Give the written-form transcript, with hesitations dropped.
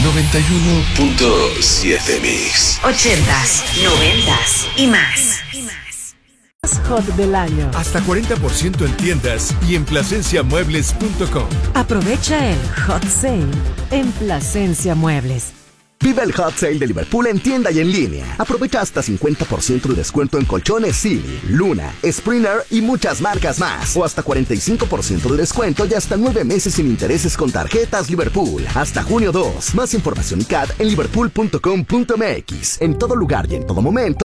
91.7 Mix. 80s, 90s y más. Hot del año. Hasta 40% en tiendas y en plasenciamuebles.com. Aprovecha el Hot Sale en Plasencia Muebles. Vive el Hot Sale de Liverpool en tienda y en línea. Aprovecha hasta 50% de descuento en colchones Silly, Luna, Springer y muchas marcas más. O hasta 45% de descuento y hasta 9 meses sin intereses con tarjetas Liverpool. Hasta junio 2. Más información y CAT en liverpool.com.mx. En todo lugar y en todo momento,